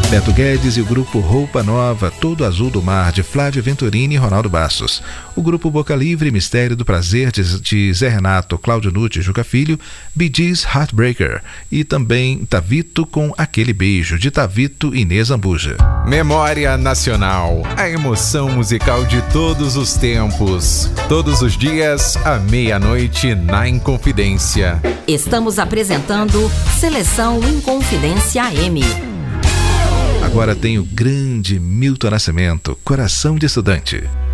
Beto Guedes e o grupo Roupa Nova, Todo Azul do Mar, de Flávio Venturini e Ronaldo Bastos. O grupo Boca Livre, Mistério do Prazer, de Zé Renato, Cláudio Nutti e Juca Filho, Bee Gees, Heartbreaker. E também Tavito com Aquele Beijo, de Tavito e Inês Ambuja. Memória Nacional, a emoção musical de todos os tempos. Todos os dias, à meia-noite, na Inconfidência. Estamos apresentando Seleção Inconfidência AM. Agora tem o grande Milton Nascimento, Coração de Estudante.